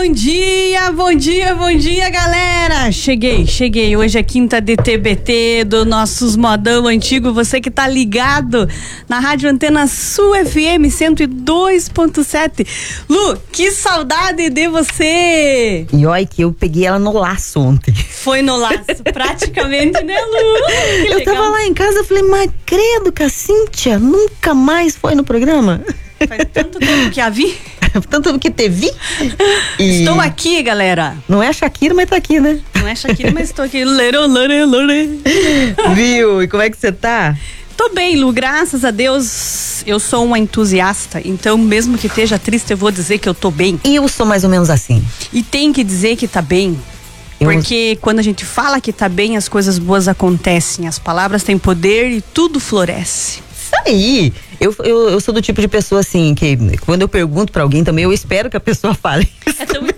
Bom dia, bom dia, bom dia, galera! Cheguei. Hoje é quinta de TBT do nossos modão antigo. Você que tá ligado na Rádio Antena Sul FM 102.7. Lu, que saudade de você! E olha que eu peguei ela no laço ontem. Foi no laço, praticamente, né, Lu? Eu tava lá em casa, eu falei, mas credo que a Cíntia nunca mais foi no programa. Faz tanto tempo que a vi. Tanto que te vi. Estou aqui, galera. Não é a Shakira, mas tá aqui, né? Não é Shakira, mas estou aqui. Viu? E como é que você tá? Tô bem, Lu, graças a Deus. Eu sou uma entusiasta, então mesmo que esteja triste, eu vou dizer que eu tô bem. E eu sou mais ou menos assim. E tem que dizer que tá bem. Porque quando a gente fala que tá bem, as coisas boas acontecem. As palavras têm poder e tudo floresce. Isso aí. Eu sou do tipo de pessoa assim, que quando eu pergunto pra alguém também, eu espero que a pessoa fale isso. É tão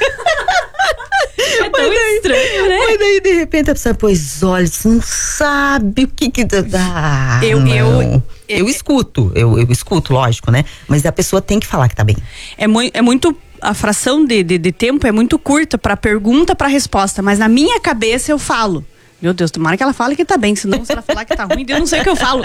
estranho, né? Mas daí, de repente, a pessoa, pois olha, você não sabe o que dá. Eu escuto, eu escuto, lógico, né? Mas a pessoa tem que falar que tá bem. É muito... A fração de tempo é muito curta pra pergunta, pra resposta. Mas na minha cabeça eu falo. Meu Deus, tomara que ela fale que tá bem. Senão, se ela falar que tá ruim, eu não sei o que eu falo.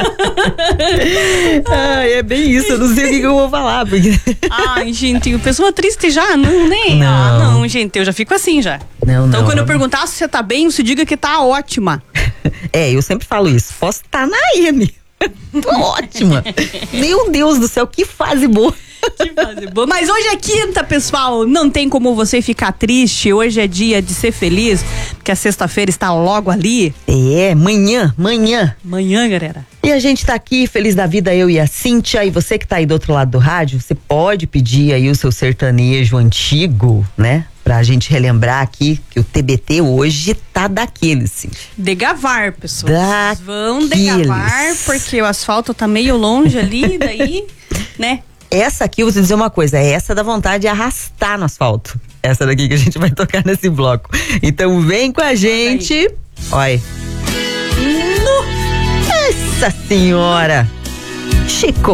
É bem isso. Eu não sei o que eu vou falar. Porque... Ai, gente, pessoa triste já? Não, né? Não, gente, eu já fico assim já. Então, quando eu perguntar se você tá bem, você diga que tá ótima. Eu sempre falo isso. Posso estar na M. Tô ótima. Meu Deus do céu, que fase boa. Que fase boa. Mas hoje é quinta, pessoal. Não tem como você ficar triste. Hoje é dia de ser feliz, porque a sexta-feira está logo ali. Manhã. Manhã, galera. E a gente tá aqui, feliz da vida, eu e a Cíntia. E você que tá aí do outro lado do rádio, você pode pedir aí o seu sertanejo antigo, né? Pra gente relembrar aqui que o TBT hoje tá daqueles, Cíntia. Degavar, pessoas. Vão degavar, porque o asfalto tá meio longe ali, daí, né? Essa aqui, eu vou te dizer uma coisa, essa dá vontade de arrastar no asfalto. Essa daqui que a gente vai tocar nesse bloco. Então vem com a gente. Olha. Nossa Senhora! Chico.